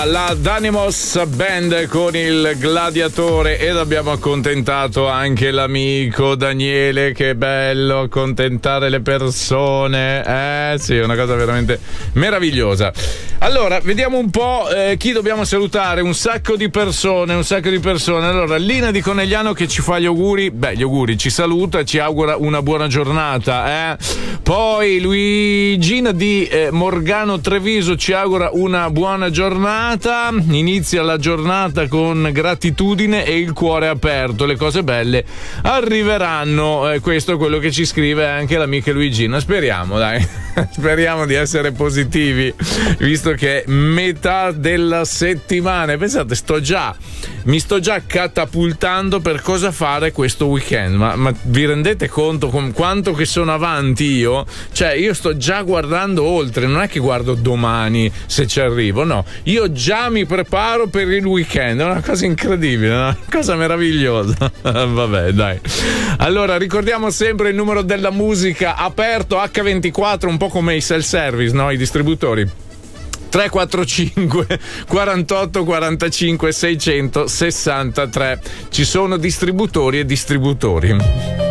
la Danimos Band con il Gladiatore, ed abbiamo accontentato anche l'amico Daniele. Che bello accontentare le persone, sì, è una cosa veramente meravigliosa. Allora, vediamo un po' chi dobbiamo salutare. Un sacco di persone. Allora, Lina di Conegliano che ci fa gli auguri, ci saluta e ci augura una buona giornata, Poi Luigina di Morgano Treviso ci augura una buona giornata. Inizia la giornata con gratitudine e il cuore aperto, le cose belle arriveranno. Questo è quello che ci scrive anche l'amica Luigina. Speriamo, dai. Speriamo di essere positivi, visto che è metà della settimana. Pensate, mi sto già catapultando per cosa fare questo weekend. Ma vi rendete conto con quanto che sono avanti io? Cioè, io sto già guardando oltre, non è che guardo domani se ci arrivo, no, io già mi preparo per il weekend. È una cosa incredibile, una cosa meravigliosa. Vabbè, dai. Allora, ricordiamo sempre il numero della musica aperto H24, un po' come i self-service, no? I distributori. 345 48 45 663. Ci sono distributori e distributori.